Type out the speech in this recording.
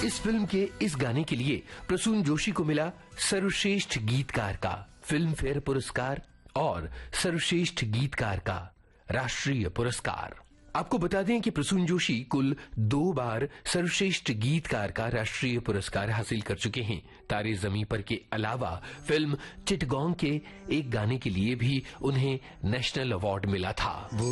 इस फिल्म के इस गाने के लिए प्रसून जोशी को मिला सर्वश्रेष्ठ गीतकार का फिल्म फेयर पुरस्कार और सर्वश्रेष्ठ गीतकार का राष्ट्रीय पुरस्कार। आपको बता दें कि प्रसून जोशी कुल 2 बार सर्वश्रेष्ठ गीतकार का राष्ट्रीय पुरस्कार हासिल कर चुके हैं। तारे ज़मीं पर के अलावा फिल्म चिटगोंग के एक गाने के लिए भी उन्हें नेशनल अवार्ड मिला था।